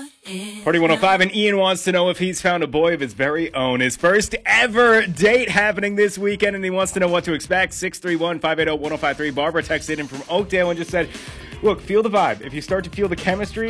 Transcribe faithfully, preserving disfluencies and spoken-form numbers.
Party one oh five, and Ian wants to know if he's found a boy of his very own. His first ever date happening this weekend, and he wants to know what to expect. six three one, five eight zero, one zero five three. Barbara texted in from Oakdale and just said, look, feel the vibe. If you start to feel the chemistry,